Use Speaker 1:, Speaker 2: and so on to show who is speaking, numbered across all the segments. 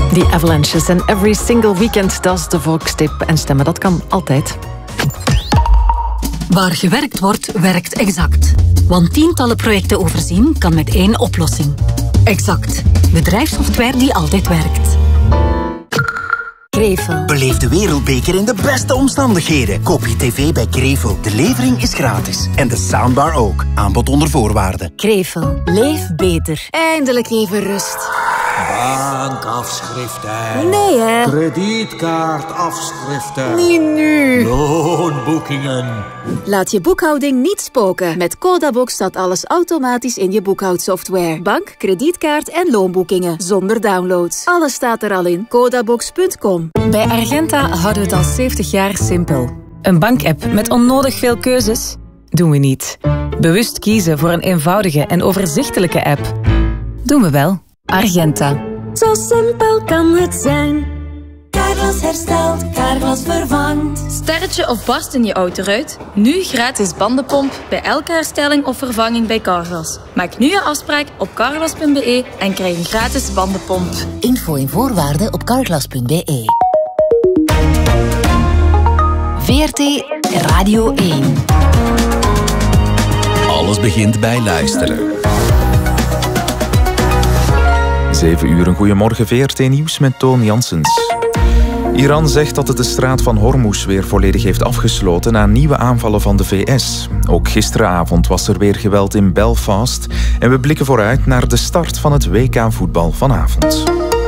Speaker 1: The Avalanches and every single weekend, dat is de volkstip. En stemmen, dat kan altijd.
Speaker 2: Waar gewerkt wordt, werkt Exact. Want tientallen projecten overzien kan met één oplossing. Exact. Bedrijfssoftware die altijd werkt. Krevel.
Speaker 3: Beleef de Wereldbeker in de beste omstandigheden. Koop je tv bij Krevel. De levering is gratis. En de soundbar ook. Aanbod onder voorwaarden.
Speaker 2: Krevel. Leef beter.
Speaker 4: Eindelijk even rust.
Speaker 5: Bankafschriften.
Speaker 4: Nee, hè?
Speaker 5: Kredietkaartafschriften.
Speaker 4: Niet nu.
Speaker 5: Loonboekingen.
Speaker 4: Laat je boekhouding niet spoken. Met Codabox staat alles automatisch in je boekhoudsoftware. Bank, kredietkaart en loonboekingen. Zonder downloads. Alles staat er al in. Codabox.com.
Speaker 1: Bij Argenta houden we het al 70 jaar simpel. Een bankapp met onnodig veel keuzes? Doen we niet. Bewust kiezen voor een eenvoudige en overzichtelijke app? Doen we wel. Argenta.
Speaker 2: Zo simpel kan het zijn.
Speaker 6: Carglass herstelt, Carglass vervangt.
Speaker 7: Sterretje of barst in je autoruit? Nu gratis bandenpomp bij elke herstelling of vervanging bij Carglass. Maak nu je afspraak op carglass.be en krijg een gratis bandenpomp.
Speaker 2: Info en voorwaarden op carglass.be. VRT Radio 1.
Speaker 8: Alles begint bij luisteren. 7 uur, een goeiemorgen, VRT Nieuws met Toon Janssens. Iran zegt dat het de straat van Hormuz weer volledig heeft afgesloten na nieuwe aanvallen van de VS. Ook gisteravond was er weer geweld in Belfast en we blikken vooruit naar de start van het WK-voetbal vanavond.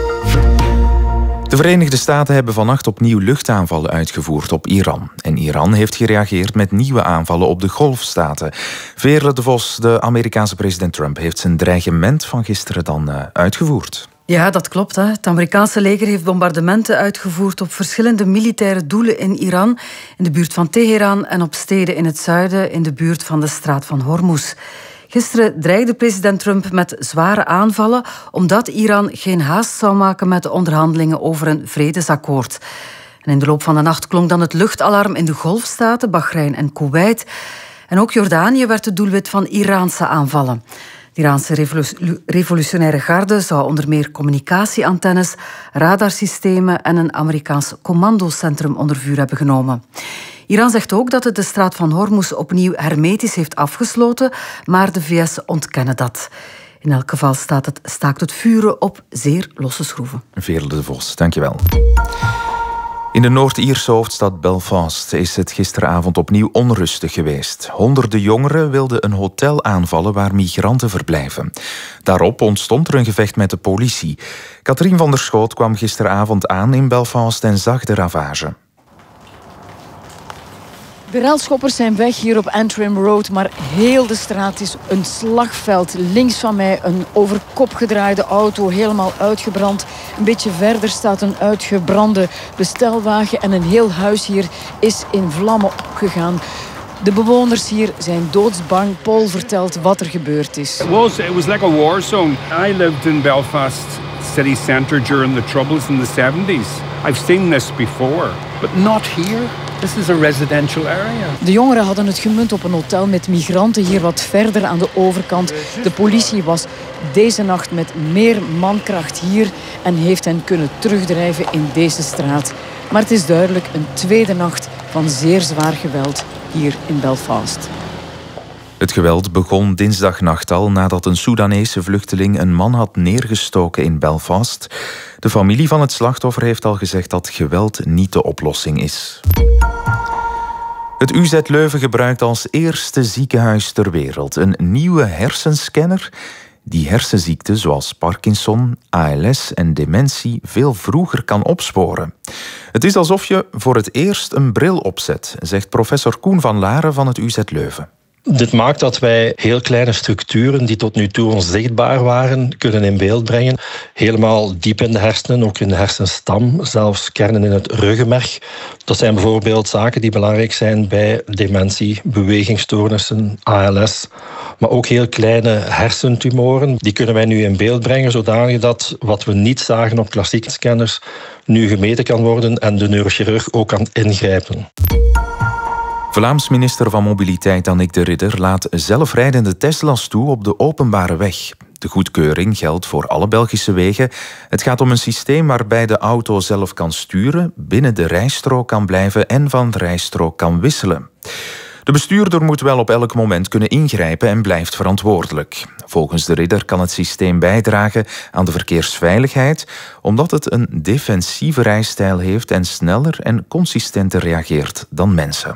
Speaker 8: De Verenigde Staten hebben vannacht opnieuw luchtaanvallen uitgevoerd op Iran. En Iran heeft gereageerd met nieuwe aanvallen op de Golfstaten. Veerle de Vos, de Amerikaanse president Trump, heeft zijn dreigement van gisteren dan uitgevoerd.
Speaker 9: Ja, dat klopt. Hè. Het Amerikaanse leger heeft bombardementen uitgevoerd op verschillende militaire doelen in Iran, in de buurt van Teheran en op steden in het zuiden, in de buurt van de straat van Hormuz. Gisteren dreigde president Trump met zware aanvallen omdat Iran geen haast zou maken met de onderhandelingen over een vredesakkoord. En in de loop van de nacht klonk dan het luchtalarm in de Golfstaten, Bahrein en Kuwait. En ook Jordanië werd het doelwit van Iraanse aanvallen. De Iraanse revolutionaire garde zou onder meer communicatieantennes, radarsystemen en een Amerikaans commandocentrum onder vuur hebben genomen. Iran zegt ook dat het de straat van Hormuz opnieuw hermetisch heeft afgesloten, maar de VS ontkennen dat. In elk geval staakt het vuren op zeer losse schroeven.
Speaker 8: Veerle de Vos, dankjewel. In de Noord-Ierse hoofdstad Belfast is het gisteravond opnieuw onrustig geweest. Honderden jongeren wilden een hotel aanvallen waar migranten verblijven. Daarop ontstond er een gevecht met de politie. Katrien van der Schoot kwam gisteravond aan in Belfast en zag de ravage.
Speaker 10: De relschoppers zijn weg hier op Antrim Road, maar heel de straat is een slagveld. Links van mij een over kop gedraaide auto, helemaal uitgebrand. Een beetje verder staat een uitgebrande bestelwagen en een heel huis hier is in vlammen opgegaan. De bewoners hier zijn doodsbang. Paul vertelt wat er gebeurd is.
Speaker 11: It was like a war zone. I lived in Belfast city centre during the Troubles in the 70s. I've seen this before, but not here. This is a residential area.
Speaker 10: De jongeren hadden het gemunt op een hotel met migranten hier wat verder aan de overkant. De politie was deze nacht met meer mankracht hier en heeft hen kunnen terugdrijven in deze straat. Maar het is duidelijk een tweede nacht van zeer zwaar geweld hier in Belfast.
Speaker 8: Het geweld begon dinsdagnacht al nadat een Soedanese vluchteling een man had neergestoken in Belfast. De familie van het slachtoffer heeft al gezegd dat geweld niet de oplossing is. Het UZ Leuven gebruikt als eerste ziekenhuis ter wereld een nieuwe hersenscanner die hersenziekten zoals Parkinson, ALS en dementie veel vroeger kan opsporen. Het is alsof je voor het eerst een bril opzet, zegt professor Koen van Laren van het UZ Leuven.
Speaker 12: Dit maakt dat wij heel kleine structuren die tot nu toe onzichtbaar waren, kunnen in beeld brengen. Helemaal diep in de hersenen, ook in de hersenstam, zelfs kernen in het ruggenmerg. Dat zijn bijvoorbeeld zaken die belangrijk zijn bij dementie, bewegingsstoornissen, ALS. Maar ook heel kleine hersentumoren, die kunnen wij nu in beeld brengen, zodanig dat wat we niet zagen op klassieke scanners nu gemeten kan worden en de neurochirurg ook kan ingrijpen.
Speaker 8: Vlaams minister van Mobiliteit Annick de Ridder laat zelfrijdende Tesla's toe op de openbare weg. De goedkeuring geldt voor alle Belgische wegen. Het gaat om een systeem waarbij de auto zelf kan sturen, binnen de rijstrook kan blijven en van de rijstrook kan wisselen. De bestuurder moet wel op elk moment kunnen ingrijpen en blijft verantwoordelijk. Volgens de ridder kan het systeem bijdragen aan de verkeersveiligheid, omdat het een defensieve rijstijl heeft en sneller en consistenter reageert dan mensen.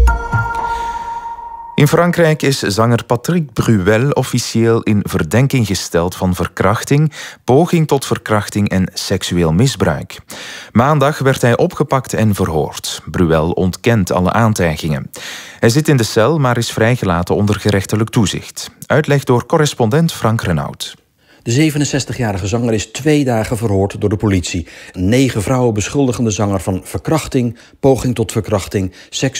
Speaker 8: In Frankrijk is zanger Patrick Bruel officieel in verdenking gesteld van verkrachting, poging tot verkrachting en seksueel misbruik. Maandag werd hij opgepakt en verhoord. Bruel ontkent alle aantijgingen. Hij zit in de cel, maar is vrijgelaten onder gerechtelijk toezicht. Uitleg door correspondent Frank Renaud.
Speaker 13: De 67-jarige zanger is 2 dagen verhoord door de politie. 9 vrouwen beschuldigen de zanger van verkrachting, poging tot verkrachting,